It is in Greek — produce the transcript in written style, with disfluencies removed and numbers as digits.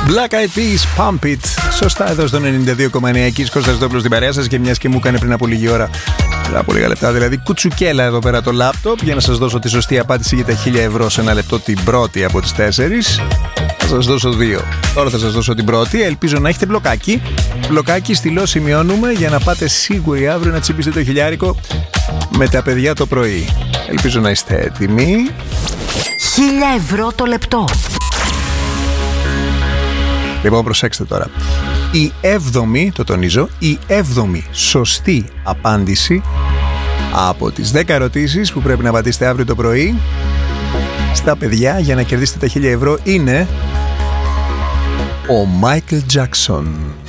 Black Eyed Peas, Pump It. Σωστά, εδώ στο 92,9 εκεί Κώστας Δόπλος στην παρέα σας. Και μιας και μου έκανε πριν από λίγη ώρα, πριν από λίγα λεπτά δηλαδή, κουτσουκέλα εδώ πέρα το λάπτοπ για να σας δώσω τη σωστή απάντηση για τα 1.000 ευρώ σε ένα λεπτό, την πρώτη από τις 4. Θα σας δώσω 2. Τώρα θα σας δώσω την πρώτη. Ελπίζω να έχετε μπλοκάκι. Μπλοκάκι, στυλό σημειώνουμε για να πάτε σίγουροι αύριο να τσιμπήσετε το χιλιάρικο με τα παιδιά το πρωί. Ελπίζω να είστε έτοιμοι. 1.000 ευρώ το λεπτό. Λοιπόν, προσέξτε τώρα. Η 7η, το τονίζω, η 7η σωστή απάντηση από τις 10 ερωτήσεις που πρέπει να απαντήσετε αύριο το πρωί στα παιδιά για να κερδίσετε τα 1.000 ευρώ είναι ο Michael Jackson.